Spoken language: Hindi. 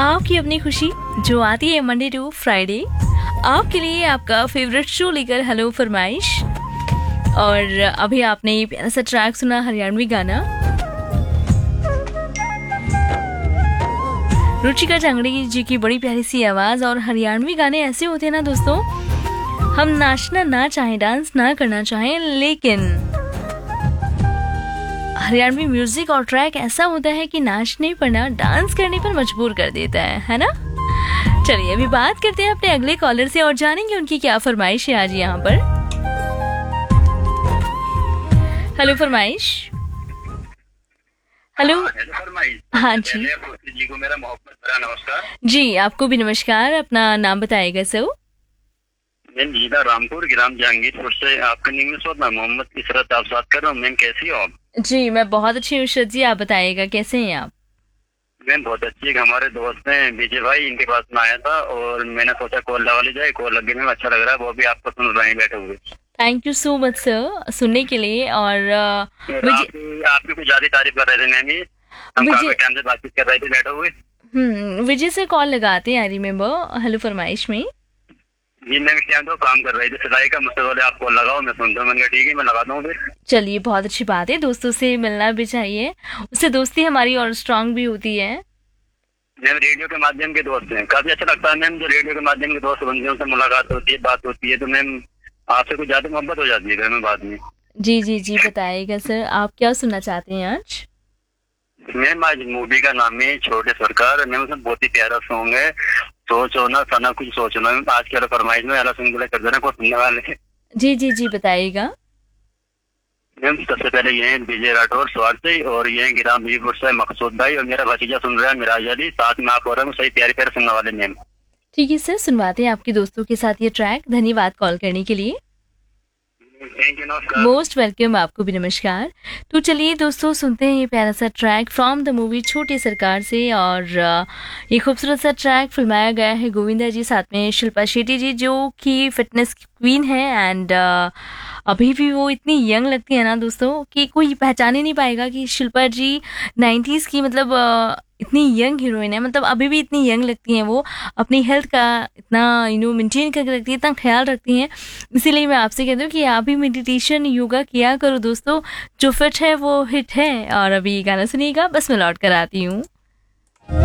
आपकी अपनी खुशी जो आती है मंडे टू फ्राइडे, आपके लिए आपका फेवरेट शो लेकर हेलो फरमाइश। और अभी आपने ये प्यारा सा ट्रैक सुना, हरियाणवी गाना रुचिका चांगड़ी जी की बड़ी प्यारी सी आवाज़। और हरियाणवी गाने ऐसे होते हैं ना दोस्तों, हम नाचना ना चाहें, डांस ना करना चाहें, लेकिन हरियाणवी म्यूजिक और ट्रैक ऐसा होता है कि नाचने पर ना, डांस करने पर मजबूर कर देता है ना। चलिए अभी बात करते हैं अपने अगले कॉलर से और जानेंगे उनकी क्या फरमाइश है आज यहाँ पर। हेलो फरमाइश। हेलो फरमाइश। हाँ जी जी को मेरा मोहब्बत भरा नमस्कार। जी, आपको भी नमस्कार। अपना नाम बताइएगा सर। मैं जिला रामपुर ग्राम जहांगीरपुर से आपका निमित मैं मोहम्मद किसरत आप बात कर रहा हूँ। मैम कैसी हो आप? जी मैं बहुत अच्छी हूँ इशरत जी, आप बताइएगा कैसे हैं आप? मैम बहुत अच्छी। हमारे दोस्त हैं विजय भाई, इनके पास में आया था और मैंने सोचा कॉल लगा ली जाए। कॉल लगे में अच्छा लग रहा है, वो भी आपको सुन रहे हैं बैठे हुए। Thank you so much sir सुनने के लिए। और आपकी कुछ ज्यादा तारीफ कर रहे थे मैम, ये हम काफी टाइम से बातचीत कर रहे थे बैठे हुए। विजय से कॉल लगाते हैं आई रिमेम्बर हेलो फरमाइश में। जी मैम इस टाइम तो काम कर रही थी सिलाई का, मुझसे बोले आप कॉल लगाओ, मैं सुनता हूँ। मैंने कहा ठीक है मैं लगाता हूँ फिर। चलिए बहुत अच्छी बात है, दोस्तों से मिलना भी चाहिए, उससे दोस्ती हमारी और स्ट्रांग भी होती है। मैम रेडियो के माध्यम के दोस्त हैं, काफी अच्छा लगता है मैम जो रेडियो के माध्यम के दोस्त बनते हैं, उनसे मुलाकात होती है, बात होती है, तो मैम आपसे कुछ ज्यादा मोहब्बत हो जाती है घर में बाद में। जी जी जी बताइएगा सर, आप क्या सुनना चाहते हैं आज? मैम आज मूवी का नाम है छोटे सरकार। मैम उसमें बहुत ही प्यारा सॉन्ग है, सोचो ना सना कुछ सोचो ना। आज के फरमाइश में अला सुन कर देना को सुनने वाले। जी जी जी बताइएगा। मैम सबसे पहले ये है विजय राठौर स्वार से, और ये है ग्राम बीरपुर से मकसूद भाई, और मेरा भतीजा सुन रहा है मिराज अली, साथ में आप और सही प्यारे प्यारे सुनने वाले मैम। ठीक है सर, सुनवाते हैं आपके दोस्तों के साथ ये ट्रैक। धन्यवाद कॉल करने के लिए। थैंक यू, नमस्कार। मोस्ट वेलकम, आपको भी नमस्कार। तो चलिए दोस्तों सुनते हैं ये प्यारा सा ट्रैक फ्रॉम द मूवी छोटे सरकार से। और ये खूबसूरत सा ट्रैक फिल्माया गया है गोविंदा जी साथ में शिल्पा शेट्टी जी, जो कि फिटनेस क्वीन है। एंड अभी भी वो इतनी यंग लगती है ना दोस्तों कि कोई पहचान ही नहीं पाएगा कि शिल्पा जी 90s की, मतलब इतनी यंग हीरोइन है, मतलब अभी भी इतनी यंग लगती हैं वो। अपनी हेल्थ का इतना मेंटेन करके रखती है, इतना ख्याल रखती हैं। इसीलिए मैं आपसे कहती हूँ कि आप भी मेडिटेशन योगा किया करो दोस्तों, जो फिट है वो हिट है। और अभी गाना सुनिएगा, बस मैं लौट कर आती हूँ।